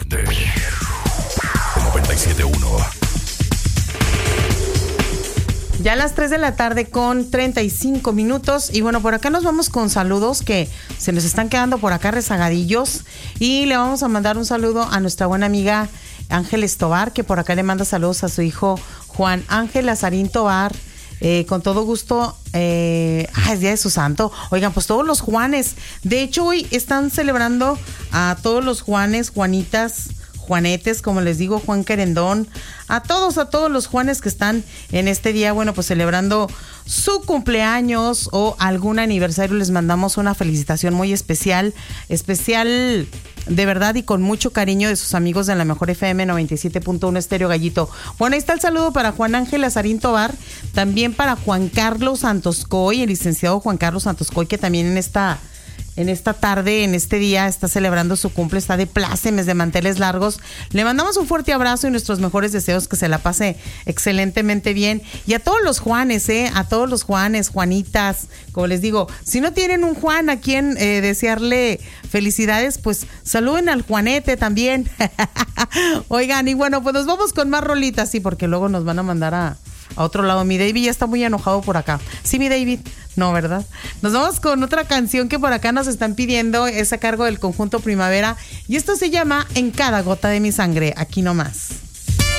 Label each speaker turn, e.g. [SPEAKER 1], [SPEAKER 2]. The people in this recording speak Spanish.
[SPEAKER 1] Norte. 97.1.
[SPEAKER 2] Ya a las 3 de la tarde con 35 minutos. Y bueno, por acá nos vamos con saludos que se nos están quedando por acá rezagadillos. Y le vamos a mandar un saludo a nuestra buena amiga Ángeles Tobar, que por acá le manda saludos a su hijo Juan Ángel Lazarín Tobar. Con todo gusto, es Día de su Santo. Oigan, pues todos los Juanes. De hecho, hoy están celebrando a todos los Juanes, Juanitas, Juanetes, como les digo, Juan Querendón, a todos los Juanes que están en este día, bueno, pues celebrando su cumpleaños o algún aniversario. Les mandamos una felicitación muy especial de verdad y con mucho cariño de sus amigos de la Mejor FM 97.1 Estéreo Gallito. Bueno, ahí está el saludo para Juan Ángel Lazarín Tobar, también para Juan Carlos Santoscoy, el licenciado Juan Carlos Santoscoy, que también en esta tarde, en este día, está celebrando su cumple, está de plácemes, de manteles largos. Le mandamos un fuerte abrazo y nuestros mejores deseos, que se la pase excelentemente bien. Y a todos los Juanes, a todos los Juanes, Juanitas, como les digo, si no tienen un Juan a quien desearle felicidades, pues saluden al Juanete también. Oigan, y bueno, pues nos vamos con más rolitas, sí, porque luego nos van a mandar a otro lado. Mi David ya está muy enojado por acá. Sí, mi David. No, ¿verdad? Nos vamos con otra canción que por acá nos están pidiendo. Es a cargo del conjunto Primavera. Y esto se llama En cada gota de mi sangre. Aquí nomás.